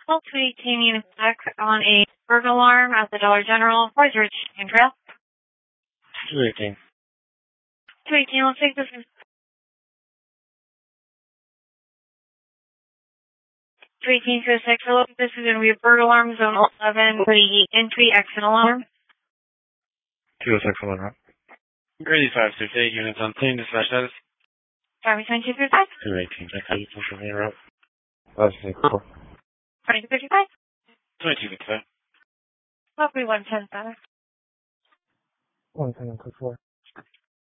Call 218 units back on a burglar alarm at the Dollar General. Where's Rich Andrell? 218. 218, let's take this. 218 to 6. Hello, this is going to be a burglar alarm, zone 11, for the entry exit alarm. 206, hold on. Grady 568 units on scene, dispatch status. Sorry, 2255? 218, thank you. Push me around. 564. 2255? 2255. Hopefully 110 better. 110, 4.